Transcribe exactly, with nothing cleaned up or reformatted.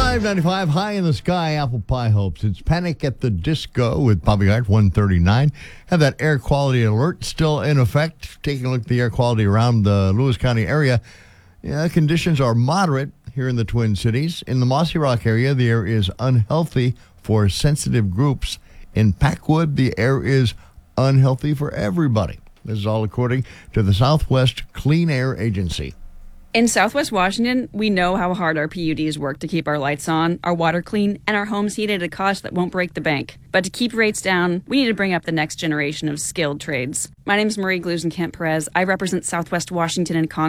ninety-five, ninety-five, high in the sky, apple pie hopes. It's Panic at the Disco with Bobby Hart, one thirty-nine. Have that air quality alert still in effect. Taking a look at the air quality around the Lewis County area. Yeah, conditions are moderate here in the Twin Cities. In the Mossy Rock area, the air is unhealthy for sensitive groups. In Packwood, the air is unhealthy for everybody. This is all according to the Southwest Clean Air Agency. In Southwest Washington, we know how hard our P U Ds work to keep our lights on, our water clean, and our homes heated at a cost that won't break the bank. But to keep rates down, we need to bring up the next generation of skilled trades. My name is Marie Glusenkamp Perez. I represent Southwest Washington and Congress.